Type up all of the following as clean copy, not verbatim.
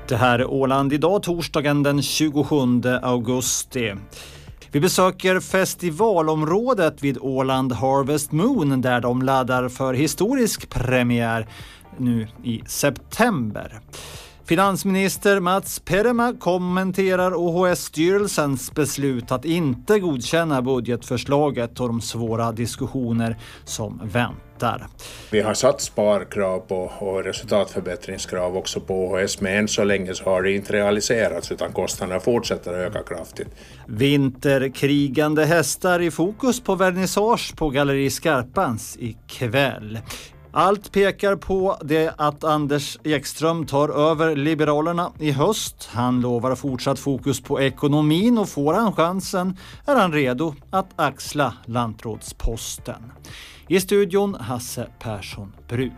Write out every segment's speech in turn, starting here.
Det här är Åland idag, torsdagen den 27 augusti. Vi besöker festivalområdet vid Åland Harvest Moon där de laddar för historisk premiär nu i september. Finansminister Mats Perema kommenterar OHS-styrelsens beslut att inte godkänna budgetförslaget och de svåra diskussioner som väntar. Vi har satt sparkrav på och resultatförbättringskrav också på OHS, men än så länge så har det inte realiserats utan kostnaderna fortsätter att öka kraftigt. Vinterkrigande hästar i fokus på vernissage på Galleri Skarpans ikväll. Allt pekar på det att Anders Ekström tar över Liberalerna i höst. Han lovar fortsatt fokus på ekonomin och får han chansen är han redo att axla lantrådsposten. I studion Hasse Persson Bru.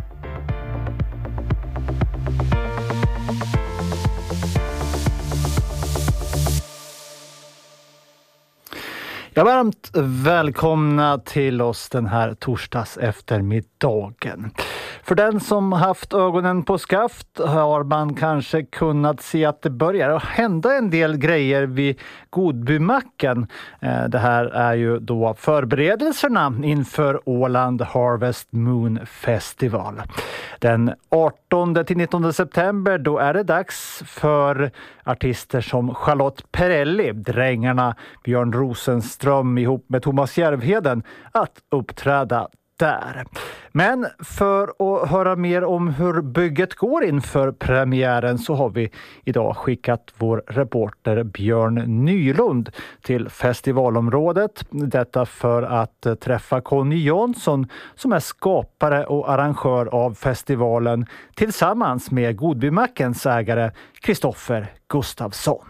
Ja, varmt välkomna till oss den här torsdags eftermiddagen. För den som haft ögonen på skaft har man kanske kunnat se att det börjar hända en del grejer vid Godbymacken. Det här är ju då förberedelserna inför Åland Harvest Moon Festival. Den 18 till 19 september då är det dags för artister som Charlotte Perrelli, Drängarna, Björn Rosenström ihop med Thomas Järvheden att uppträda där. Men för att höra mer om hur bygget går inför premiären så har vi idag skickat vår reporter Björn Nylund till festivalområdet. Detta för att träffa Conny Jansson som är skapare och arrangör av festivalen tillsammans med Godbymackens ägare Kristoffer Gustafsson.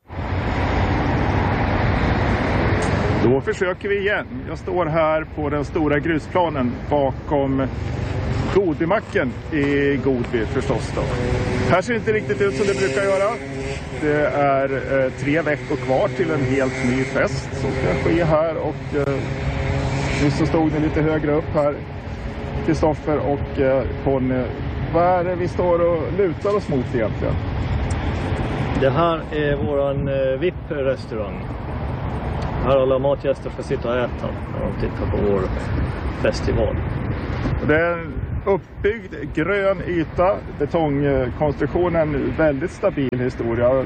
Då försöker vi igen. Jag står här på den stora grusplanen bakom Godbymacken i Godby förstås då. Här ser det inte riktigt ut som det brukar göra. Det är 3 veckor kvar till en helt ny fest som ska ske här och nu så stod ni lite högre upp här, Kristoffer och Conny. Vad är det vi står och lutar oss mot egentligen? Det här är våran VIP-restaurang. Här alla matgäster får sitta och äta när de tittar på vår festival. Det är en uppbyggd grön yta, betongkonstruktionen, väldigt stabil historia.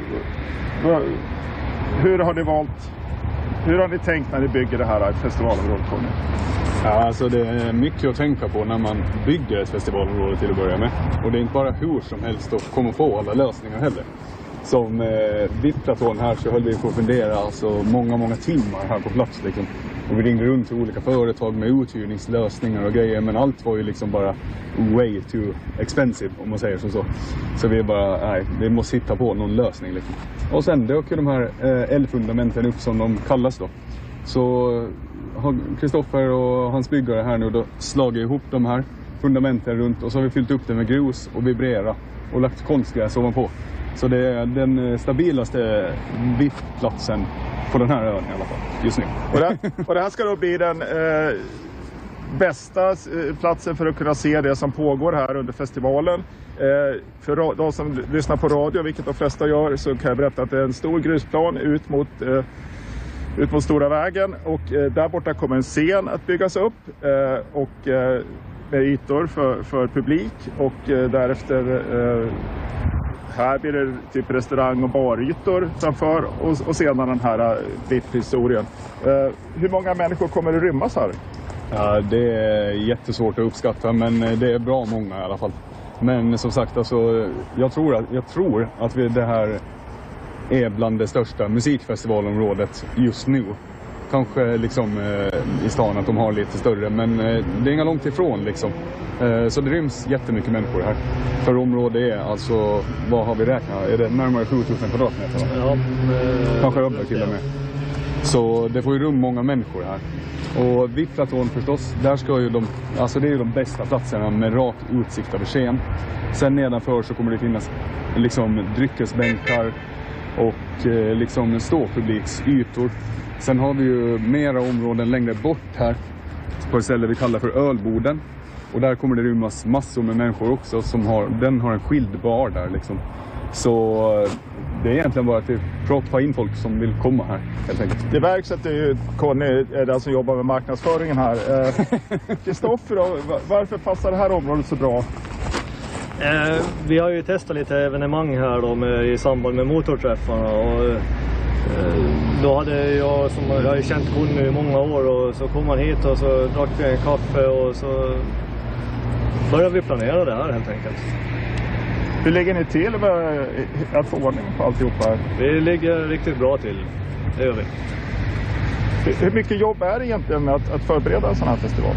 Hur har ni tänkt när ni bygger det här festivalområdet? Ja, alltså det är mycket att tänka på när man bygger ett festivalområde till att börja med. Och det är inte bara hur som helst att komma på alla lösningar heller. Som VIP-platån här så höll vi på att fundera alltså många timmar här på plats liksom. Och vi ringde runt till olika företag med uthyrningslösningar och grejer, men allt var ju liksom bara way too expensive om man säger så. Så vi bara, vi måste hitta på någon lösning liksom. Och sen dök ju de här eldfundamenten upp som de kallas då. Så har Kristoffer och hans byggare här nu då slagit ihop de här fundamenten runt och så har vi fyllt upp det med grus och vibrera och lagt konstgräs ovanpå. Så det är den stabilaste VIP-platsen på den här ön i alla fall, just nu. Och det här ska då bli den bästa platsen för att kunna se det som pågår här under festivalen. För de som lyssnar på radio, vilket de flesta gör, så kan jag berätta att det är en stor grusplan ut mot Stora vägen. Och där borta kommer en scen att byggas upp med ytor för publik. Och därefter... Här blir det typ restaurang- och barytor framför och sedan den här VIP-historien. Hur många människor kommer det rymmas här? Ja, det är jättesvårt att uppskatta, men det är bra många i alla fall. Men som sagt, alltså, jag tror att det här är bland det största musikfestivalområdet just nu. Kanske liksom i stan att de har lite större, men det är inga långt ifrån liksom. Så det ryms jättemycket människor här. För området är alltså, vad har vi räknat? Är det närmare 7000 kvadratmeter? Ja. Kanske över till och med. Så det får ju rum många människor här. Och VIP-platån förstås, där ska ju alltså det är ju de bästa platserna med rak utsikt över scen. Sen nedanför så kommer det finnas liksom dryckesbänkar och liksom ståpubliksytor. Sen har vi ju mera områden längre bort här på ett ställe vi kallar för ölborden. Och där kommer det rymmas massor med människor också som den har en skild bar där liksom. Så det är egentligen bara att ta in folk som vill komma här, helt enkelt. Det verks att Conny är den som jobbar med marknadsföringen här. Kristoffer, varför passar det här området så bra? Vi har ju testat lite evenemang här då i samband med motorträffarna. Och, då hade jag, som jag har känt Conny i många år, och så kom han hit och så drack vi en kaffe och så började vi planera det här helt enkelt. Hur ligger ni till med att få ordning på alltihop här? Vi ligger riktigt bra till, det gör vi. Hur mycket jobb är det egentligen med att förbereda en sån här festival?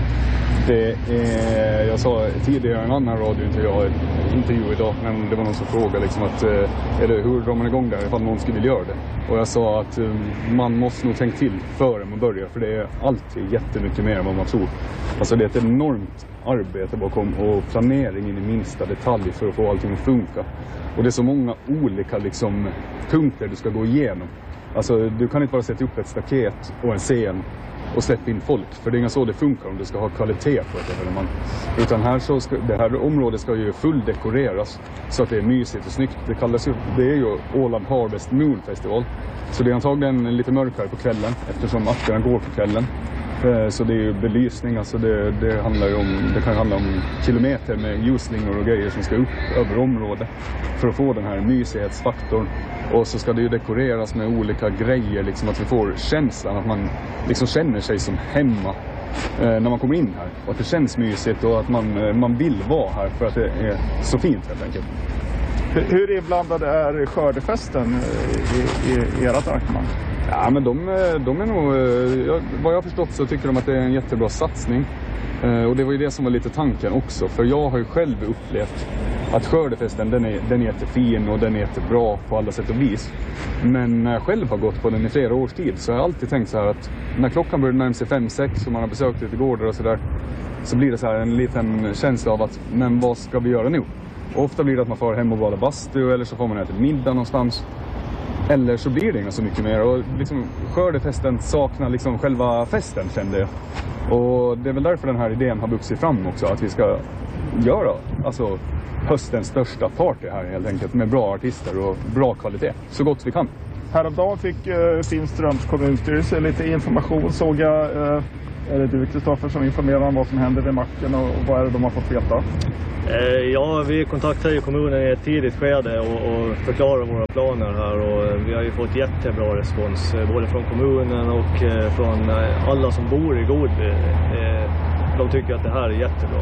Jag sa tidigare i en annan radiointervju idag, men det var någon som frågade liksom att hur drar man igång där ifall någon skulle vilja göra det. Och jag sa att man måste nog tänka till före man börjar, för det är alltid jättemycket mer än vad man tror. Alltså det är ett enormt arbete bakom och planering in i minsta detalj för att få allting att funka. Och det är så många olika liksom punkter du ska gå igenom. Alltså du kan inte bara sätta upp ett staket och en scen och släppa in folk, för det är inte så det funkar om du ska ha kvalitet på ett evenemang. Utan det här området ska ju fulldekoreras så att det är mysigt och snyggt. Det är ju Åland Harvest Moon Festival. Så det är antagligen lite mörkare på kvällen eftersom akterna går på kvällen. Så det är ju belysning, alltså det kan handla om kilometer med ljusslingor och grejer som ska upp över området för att få den här mysighetsfaktorn. Och så ska det ju dekoreras med olika grejer, liksom att vi får känslan att man liksom känner sig som hemma när man kommer in här. Och att det känns mysigt och att man vill vara här för att det är så fint helt enkelt. Hur inblandade är skördefesten i ert arrangemang? Ja, men de är nog, vad jag har förstått så tycker de att det är en jättebra satsning. Och det var ju det som var lite tanken också. För jag har ju själv upplevt att skördefesten den är jättefin och den är jättebra på alla sätt och vis. Men när jag själv har gått på den i flera års tid så har jag alltid tänkt så här att när klockan börjar närma sig 5-6 och man har besökt lite gårdar och sådär, så blir det så här en liten känsla av att men vad ska vi göra nu? Och ofta blir det att man får hem och bada bastu eller så får man äta middag någonstans. Eller så blir det inte så mycket mer. Och liksom, skördefesten saknar liksom själva festen, kände jag. Och det är väl därför den här idén har vuxit fram också. Att vi ska göra alltså, höstens största party här helt enkelt. Med bra artister och bra kvalitet. Så gott vi kan. Häromdagen fick Finströms kommunstyrelse lite information, såg jag. Är det du, Kristoffer, som informerar om vad som händer vid macken och vad är det de har fått veta? Ja, vi kontaktade ju kommunen i ett tidigt skede och förklarade våra planer här, och vi har ju fått jättebra respons både från kommunen och från alla som bor i Godby. De tycker att det här är jättebra.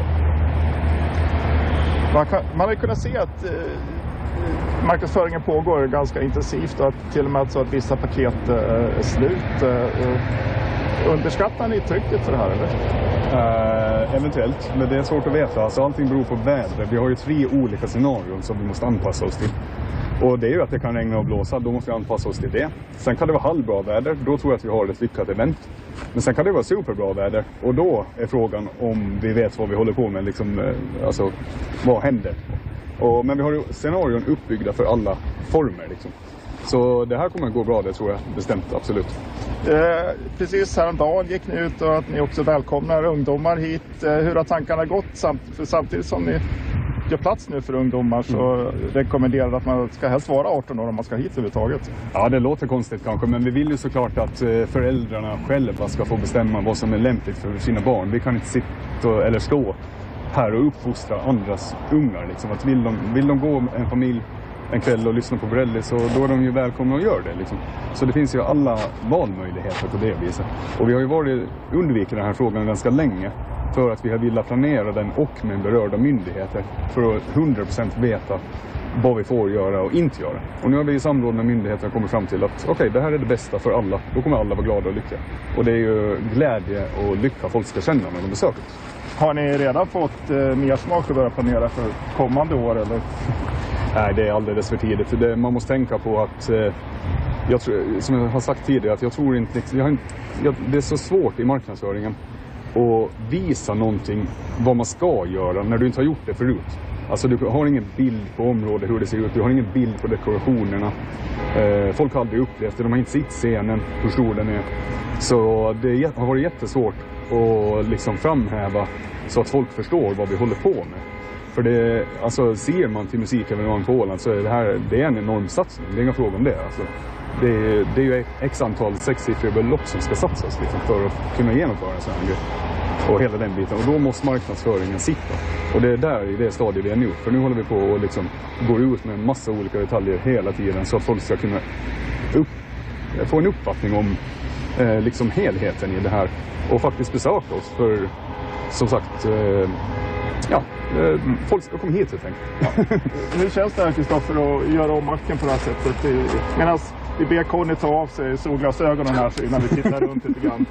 Man har kunnat se att marknadsföringen pågår ganska intensivt och att till och med så att vissa paket är slut. Underskattar ni trycket för det här eller? Eventuellt, men det är svårt att veta. Alltså, allting beror på vädret. Vi har ju 3 olika scenarion som vi måste anpassa oss till. Och det är ju att det kan regna och blåsa, då måste vi anpassa oss till det. Sen kan det vara halvbra väder, då tror jag att vi har ett lyckat event. Men sen kan det vara superbra väder, och då är frågan om vi vet vad vi håller på med, liksom, alltså vad händer. Men vi har ju scenarion uppbyggda för alla former liksom. Så det här kommer att gå bra, det tror jag bestämt, absolut. Precis häromdagen gick ni ut och att ni också välkomnar ungdomar hit. Hur har tankarna gått? Samtidigt som ni gör plats nu för ungdomar så rekommenderar att man ska helst vara 18 år om man ska hit överhuvudtaget. Ja, det låter konstigt kanske, men vi vill ju såklart att föräldrarna själva ska få bestämma vad som är lämpligt för sina barn. Vi kan inte sitta eller stå här och uppfostra andras ungar. Liksom. Att vill de gå en familj en kväll och lyssna på Borelli, så då är de ju välkomna att göra det. Liksom. Så det finns ju alla valmöjligheter på det viset. Och vi har ju undvikit den här frågan ganska länge för att vi har velat planera den och med berörda myndigheter för att 100% veta vad vi får göra och inte göra. Och nu har vi i samråd med myndigheterna kommit fram till att okej, det här är det bästa för alla. Då kommer alla vara glada och lyckliga. Och det är ju glädje och lycka folk ska känna när de besöker. Har ni redan fått mer smak att börja planera för kommande år eller? Nej, det är alldeles för tidigt. Man måste tänka på att, som jag har sagt tidigare, att jag tror inte, det är så svårt i marknadsföringen att visa någonting, vad man ska göra när du inte har gjort det förut. Alltså du har ingen bild på området hur det ser ut, du har ingen bild på dekorationerna. Folk har aldrig upplevt det, de har inte sett scenen, hur stor den är. Så det har varit jättesvårt att liksom framhäva så att folk förstår vad vi håller på med. För ser man till musikevenemang på Åland så är det är en enorm satsning. Det är inga frågor om det. Alltså, det är ju x antal sexsiffriga belopp som ska satsas liksom, för att kunna genomföra en sån här grej. Och hela den biten. Och då måste marknadsföringen sitta. Och det är där i det stadiet vi är nu. För nu håller vi på och liksom går ut med en massa olika detaljer hela tiden. Så att folk ska kunna få en uppfattning om liksom helheten i det här. Och faktiskt besöka oss. För som sagt, folk ska komma hit helt enkelt. Ja. Hur känns det här, Kristoffer, att göra om macken på det här sättet? Medan vi ber Conny ta av sig solglasögonen här så innan vi tittar runt lite grann.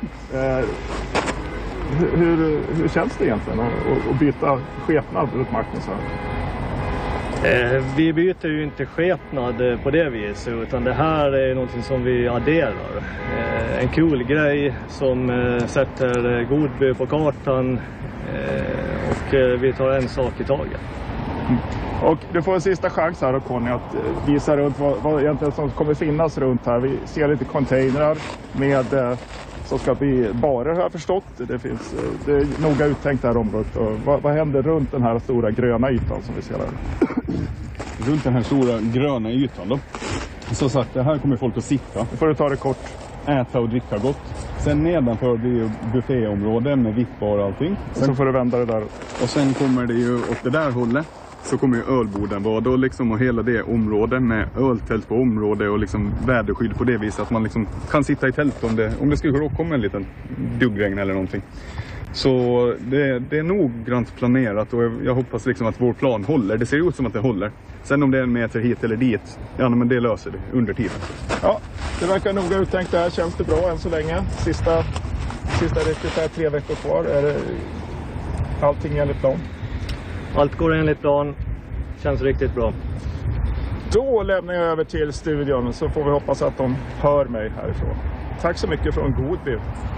Hur känns det egentligen att byta skepnad runt marknaden så här? Vi byter ju inte skepnad på det viset, utan det här är någonting som vi adderar. En cool grej som sätter Godby på kartan, och vi tar en sak i taget. Och du får en sista chans här då, Conny, att visa runt vad egentligen som kommer finnas runt här. Vi ser lite containrar med som ska bli barer, har jag förstått. Det är noga uttänkt det här området. Och vad händer runt den här stora gröna ytan som vi ser här? Runt den här stora gröna ytan då. Så sagt, det här kommer folk att sitta. Nu får du ta det kort. Äta och dricka gott. Sen nedanför blir ju bufféområde med vippbar och allting. Så får du vända det där. Och sen kommer det ju åt det där hållet. Så kommer ju ölborden vara då liksom, och hela det området med öltält på området och liksom väderskydd på det viset att man liksom kan sitta i tält om det skulle komma en liten duggregn eller någonting. Så det är noggrant planerat och jag hoppas liksom att vår plan håller. Det ser ut som att det håller. Sen om det är en meter hit eller dit, men det löser det under tiden. Ja, det verkar noga uttänkt det här. Känns det bra än så länge? Sista riktigt här 3 veckor kvar. Är det allting enligt plan? Allt går enligt plan. Känns riktigt bra. Då lämnar jag över till studion, så får vi hoppas att de hör mig härifrån. Tack så mycket från Godby.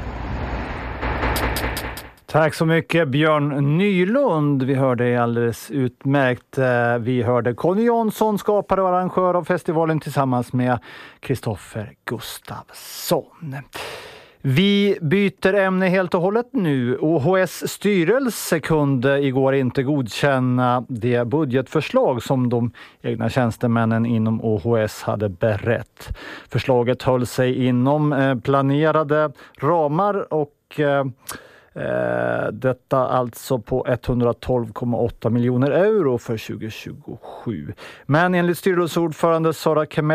Tack så mycket Björn Nylund. Vi hörde alldeles utmärkt. Vi hörde Conny Jonsson, skapare och arrangör av festivalen tillsammans med Kristoffer Gustafsson. Vi byter ämne helt och hållet nu. OHS styrelse kunde igår inte godkänna det budgetförslag som de egna tjänstemännen inom OHS hade berett. Förslaget höll sig inom planerade ramar och detta alltså på 112,8 miljoner euro för 2027. Men enligt styrelseordförande Sara Kemal